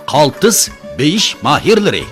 Qaltis beyish mahirlari.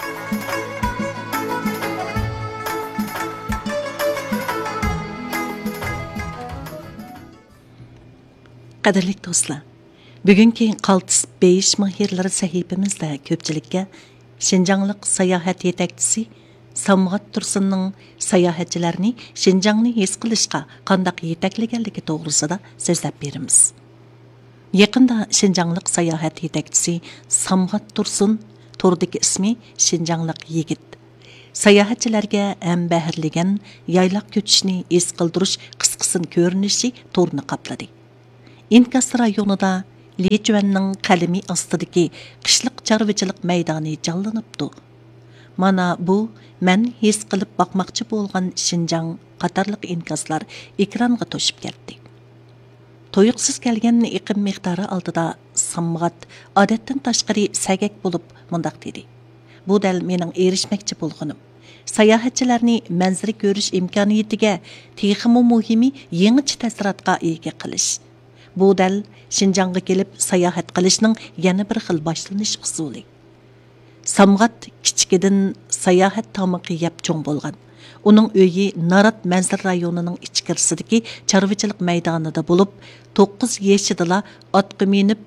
Qadrli do'stlar, bugungi Qaltis beyish mahirlari sahifamizda ko'pchilikka Şinjanlık sayohat yetakchisi Samgat Tursunning sayohatchilarni Şinjangni his qilishga qanday yetaklaganligi to'g'risida so'zlab beramiz. Yaqinda Şinjanlık sayohat yetakchisi Samgat Tursun turdagi ismi Şinjanlık yigit. Sayohatchilarga ham bahirlagan yaylaq ko'chishni his qildirish qisqasin ko'rinishi to'rni qapladi. İnkas rayonida Lichuanning qalami ostidagi qishliq chorvachilik maydoni jonlanibdi. Mana bu men his qilib boqmoqchi bo'lgan Şinjang qatorliq inkaslar ekranga to'shib ketdi. To'yiqsiz kelgan iqim miqdori oldida Samgat odatdan tashqari sagak bo'lib mundaq dedi. Bu dal mening erishmoqchi bo'lganim. Sayohatchilarni manzara ko'rish imkoniyatiga, texmi muhimi yangi ta'sirotga ega qilish. Bu dal Şinjangga kelib sayohat qilishning yana bir xil boshlanish usuli. Samgat kichkidan sayohat tamoqi yeb cho'ng bo'lgan. Uning uyi Narat manzara rayonining ichkarisidagi chorvachilik maydonida bo'lib, 9 yoshida otga minib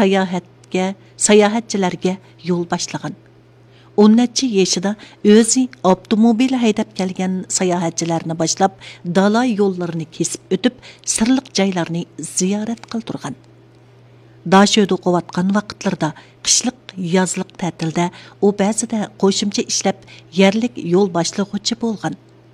sayohatchilarga yo'l boshlagan. 10 yoshida o'zi avtomobil haydab kelgan sayohatchilarni boshlab, dala yo'llarini kesib o'tib, sirliq joylarni ziyorat qildirgan. Daşöydü qovatqan vaqtlarda, qishliq, yozliq ta'tilda u ba'zida qo'shimcha ishlab, yerlik yo'l boshlig'uchi bo'lgan.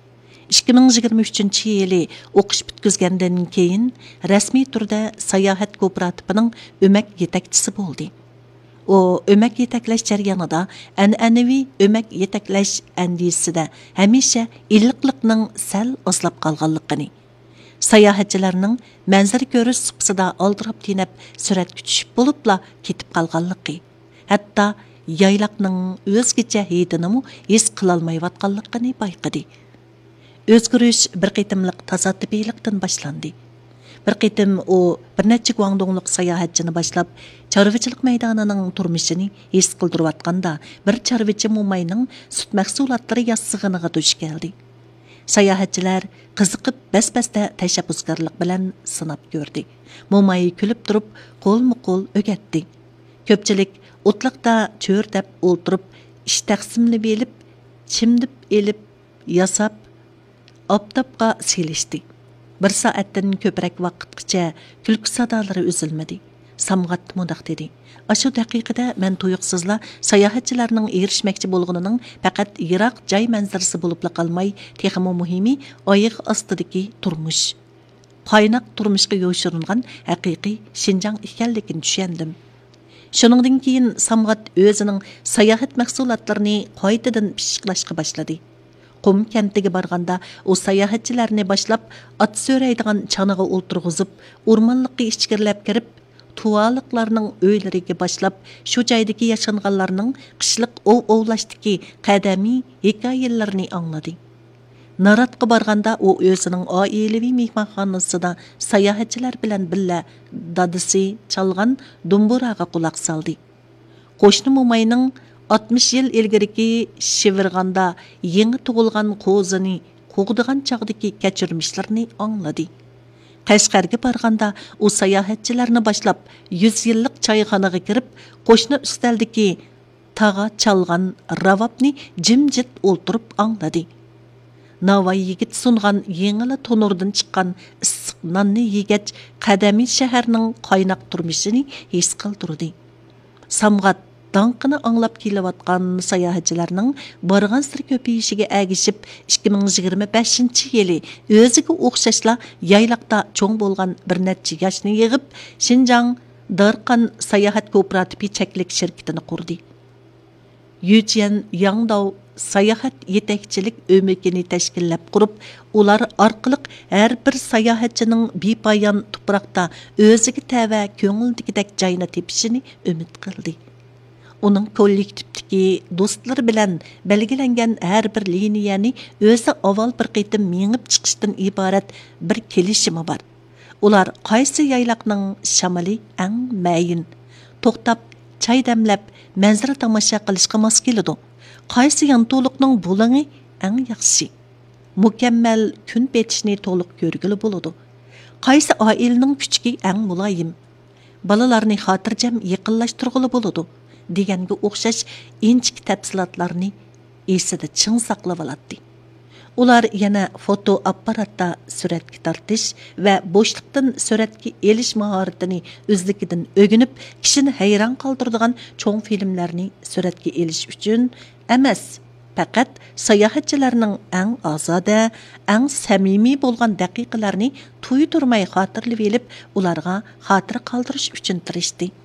2023-yili o'qish bitkizgandan keyin rasmiy turda sayohat kooperativining o'mak yetakchisi bo'ldi. O o'mak yetaklash jarayonida an'anaviy o'mak yetaklash andisida hamisha illiqlikning sal ozlab qolganligini, sayohatchilarning manzara ko'rish suqsida oldirab tinab surat kutishib bo'libla ketib qolganligi, hatto yaylaqning o'zgacha hidini his qilolmayotganligini bayqadi. O'zgarish bir qitimliq toza tabiiylikdan boshlandi. Bir qitim u bir necha guangdongliq sayohatchini boshlab, chorvachilik maydonining turmushini his qildirayotganda, bir chorvachi mo'mayning sut mahsulotlari yassig'iniga duch keldi. Sayohatchilar qiziqib bas-basda tashabbuskorlik bilan sinab ko'rdi. Mo'may kulib turib, qo'l-qo'l o'gatdi. Ko'pchilik o'tliqda cho'rdab o'ltirib, ish taqsimlab elib, chimdib elib, yasab, optopga selishdi. Bir soatdan ko'proq vaqtgacha kulki sadolari uzilmadi. Samgat mundaq dedi. Aşu daqiqada men tuyuqsizla sayohatchilarning erishmoqchi bo'lganining faqat yiroq joy manzarasi bo'libla qolmay, texmo muhimi oyiq ostidagi turmush. Qaynoq turmushga yo'shirilgan haqiqiy Şinjang ekanligini tushundim. Shuningdan keyin Samgat o'zining sayohat mahsulotlarini qaytadan pishiqlashga boshladi. Qum kentiga borganda u sayohatchilarni boshlab at so'raydigan chanaga o'ltirg'izib, o'rmonlikqa ichkirilab kirib, tuvaliqlarning o'ylariga boshlab, shu joydagi yashanganlarning qishliq ovlashdagi qadamiy hikoyalarini angladi. Naratga borganda u o'zining oilaviy mehmonxonasida sayohatchilar bilan birga dadisi chalgan dumburaga quloq soldi. Qo'shni mo'mayning 60 yil ilgariki shivirganda yangi tug'ilgan qo'zini qo'g'digan chog'dagi kechirmishlarini angladi. Qashqarga borganda u sayohatchilarni boshlab 100 yillik choyxonaga kirib, qo'shni ustaldagi tag'a chalgan ravabni jimjit o'ltirib angladi. Navoiy yigit sungan yengila tonurdan chiqqan issiq nonni yegach, qadamiy shaharning qaynoq turmushini his qildirdi. Samgat danqini anglab kelayotgan sayohatchilarning borgan sir ko'payishiga agishib 2025-yili o'ziga o'xshashla yaylaqda cho'ng bo'lgan bir necha yoshni yig'ib Şinjang Darqan sayohat kooperativi cheklik shirkatini qurdi. Yujian Yangdao sayohat yetakchilik o'mikini tashkillab qurib, ular orqali har bir sayohatchining bepoyon tuproqda o'ziga tava ko'ngildagidek joyni tepishini umid qildi. Uning kollektivdagi do'stlari bilan belgilangan har bir liniyani o'zi avval bir qitim mengib chiqishdan iborat bir kelishimi bor. Ular qaysi yaylaqning shamali eng mayin to'xtab çay dəmləb, mənzərə tamaşa qilishqa mos keladi. Qaysi yantoliqning bulangi eng yaxshi? Mükemmel kun betishni to'liq ko'rgili bo'ladi. Qaysi oilaning kuchki eng muloyim? Balalarni xotirjam yaqinlashtirg'ili bo'ladi deganga o'xshash inchik tafsilotlarni esida ching saqlab oladi. Ular yana foto apparatda suratga tortish va bo'shliqdan suratga elish mahoratini o'zligidan o'rganib, kishini hayron qoldiradigan cho'ng filmlarni suratga elish uchun emas, faqat sayohatchilarning eng ozoda, eng samimiy bo'lgan daqiqalarni tuydirmay xotirlab elib, ularga xotira qoldirish uchun tirishdi.